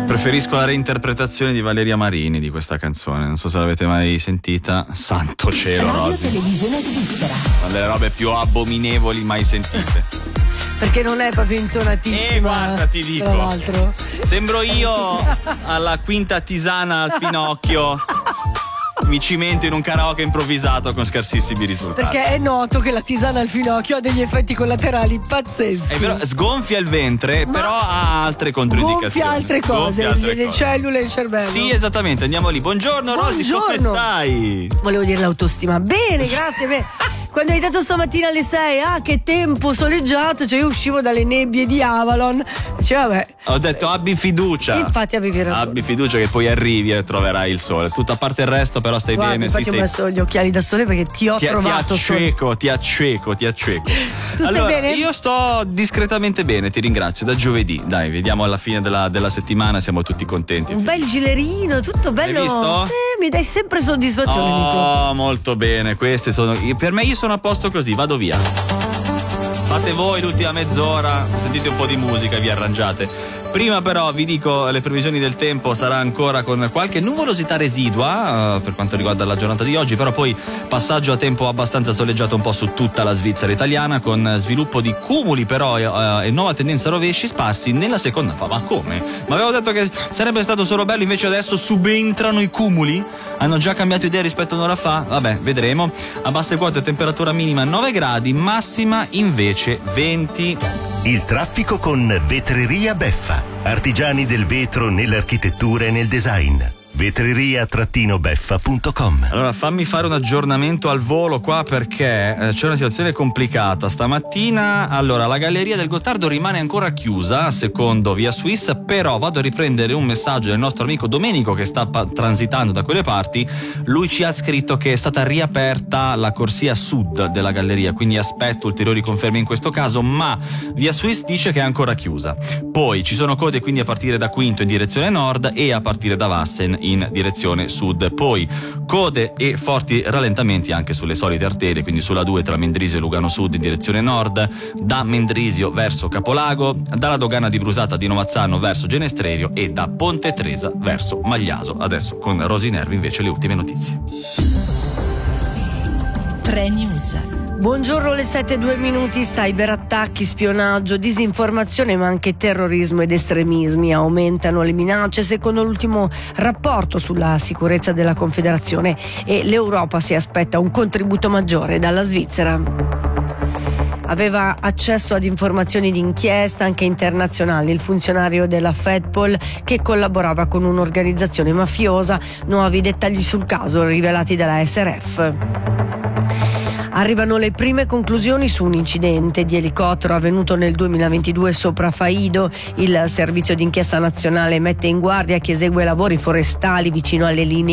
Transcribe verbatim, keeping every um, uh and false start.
Preferisco la reinterpretazione di Valeria Marini di questa canzone, non so se l'avete mai sentita. Santo cielo, Rosy. Televisione svizzera. Una delle robe più abominevoli mai sentite. Perché non è proprio intonatissima. Eh, guarda, ti dico. Tra l'altro. Sembro io alla quinta tisana al finocchio. Mi cimento in un karaoke improvvisato con scarsissimi risultati. Perché è noto che la tisana al finocchio ha degli effetti collaterali pazzeschi. È vero, sgonfia il ventre, Ma però ha altre controindicazioni. Gonfia altre cose, Gonfia altre le cose. cellule del cervello. Sì, esattamente, andiamo lì. Buongiorno, Rosy, come Buongiorno. stai? Volevo dire l'autostima. Bene, grazie. Bene. Quando hai detto stamattina alle sei, ah, che tempo soleggiato, cioè io uscivo dalle nebbie di Avalon. Cioè, vabbè. Ho detto abbi fiducia. Infatti avevi ragione. Abbi fiducia che poi arrivi e troverai il sole. Tutto a parte il resto, però stai Guarda, bene. infatti Sì, ho stai... messo gli occhiali da sole perché ti ho Ti, ti trovato sole. acceco, ti acceco, ti acceco. Tu allora, stai bene? io sto discretamente bene, ti ringrazio. Da giovedì, dai, vediamo alla fine della, della settimana, siamo tutti contenti. Un bel gilerino, tutto bello. Hai visto? Sì, mi dai sempre soddisfazione, Nico. Oh, molto bene. Queste sono. Per me, io sono a posto così, vado via. Fate voi l'ultima mezz'ora, sentite un po' di musica e vi arrangiate. Prima però vi dico, le previsioni del tempo sarà ancora con qualche nuvolosità residua uh, per quanto riguarda la giornata di oggi, però poi passaggio a tempo abbastanza soleggiato un po' su tutta la Svizzera italiana, con sviluppo di cumuli però uh, e nuova tendenza a rovesci sparsi nella seconda. Ma come? Ma avevo detto che sarebbe stato solo bello, invece adesso subentrano i cumuli? Hanno già cambiato idea rispetto a un'ora fa? Vabbè, vedremo. A basse quote temperatura minima nove gradi, massima invece venti. Il traffico con Vetreria Beffa. Artigiani del vetro nell'architettura e nel design. vetreria beffa punto com. Allora fammi fare un aggiornamento al volo qua, perché eh, c'è una situazione complicata stamattina. Allora, la galleria del Gottardo rimane ancora chiusa secondo Via Swiss, però vado a riprendere un messaggio del nostro amico Domenico che sta pa- transitando da quelle parti. Lui ci ha scritto che è stata riaperta la corsia sud della galleria, quindi aspetto ulteriori conferme in questo caso, ma Via Swiss dice che è ancora chiusa. Poi ci sono code quindi a partire da Quinto in direzione nord e a partire da Wassen in direzione sud. Poi code e forti rallentamenti anche sulle solite arterie, quindi sulla due tra Mendrisio e Lugano Sud in direzione nord, da Mendrisio verso Capolago, dalla dogana di Brusata di Novazzano verso Genestrerio e da Ponte Tresa verso Magliaso. Adesso con Rosy Nervi invece le ultime notizie. tre News. Buongiorno, alle sette e due minuti. Cyberattacchi, spionaggio, disinformazione ma anche terrorismo ed estremismi. Aumentano le minacce secondo l'ultimo rapporto sulla sicurezza della Confederazione e l'Europa si aspetta un contributo maggiore dalla Svizzera. Aveva accesso ad informazioni di inchiesta anche internazionali il funzionario della Fedpol che collaborava con un'organizzazione mafiosa. Nuovi dettagli sul caso rivelati dalla S R F. Arrivano le prime conclusioni su un incidente di elicottero avvenuto nel duemilaventidue sopra Faido. Il servizio d'inchiesta nazionale mette in guardia chi esegue lavori forestali vicino alle linee